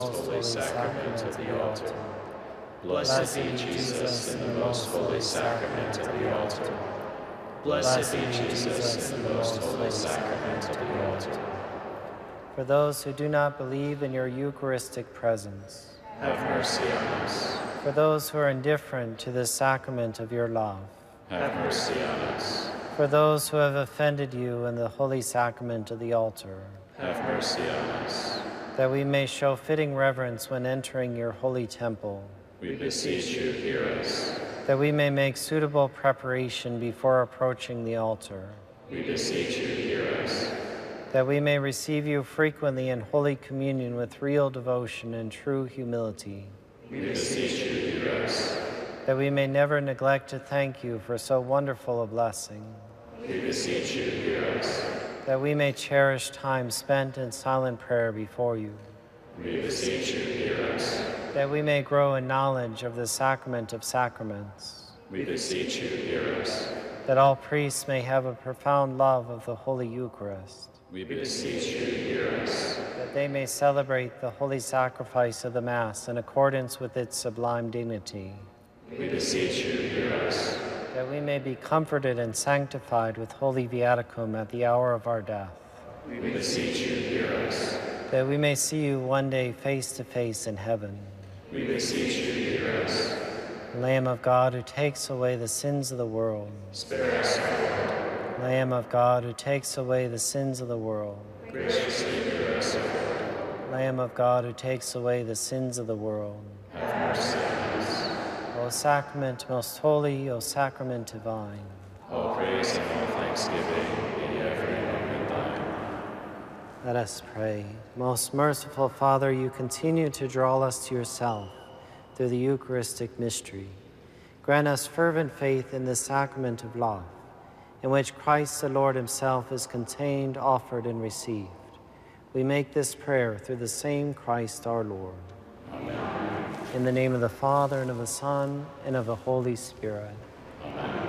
most holy sacrament of the altar. Blessed be Jesus in the most holy sacrament of the altar. Blessed be Jesus in the most holy sacrament of the altar. For those who do not believe in your Eucharistic presence, Have mercy on us. for those who are indifferent to the sacrament of your love, Have mercy on us. for those who have offended you in the holy sacrament of the altar, Have mercy on us. that we may show fitting reverence when entering your holy temple, We beseech you, hear us. that we may make suitable preparation before approaching the altar, We beseech you, hear us. that we may receive you frequently in Holy Communion with real devotion and true humility, We beseech you, hear us. that we may never neglect to thank you for so wonderful a blessing, We beseech you, hear us. that we may cherish time spent in silent prayer before you, We beseech you, hear us. that we may grow in knowledge of the sacrament of sacraments, We beseech you, hear us. that all priests may have a profound love of the Holy Eucharist, We beseech you, hear us. that they may celebrate the holy sacrifice of the Mass in accordance with its sublime dignity, We beseech you, hear us. that we may be comforted and sanctified with holy viaticum at the hour of our death, We beseech you, hear us. that we may see you one day face to face in heaven. We beseech you, hear us. Lamb of God, who takes away the sins of the world. Spare us, O Lamb of God, who takes away the sins of the world. Lord. Graciously hear us, O Lord. Lamb of God, who takes away the sins of the world. Have mercy on us. O sacrament most holy, O sacrament divine. All praise and all thanksgiving be every moment thine. Let us pray. Most merciful Father, you continue to draw us to yourself through the Eucharistic mystery. Grant us fervent faith in the sacrament of love, in which Christ the Lord himself is contained, offered, and received. We make this prayer through the same Christ our Lord. Amen. In the name of the Father, and of the Son, and of the Holy Spirit. Amen.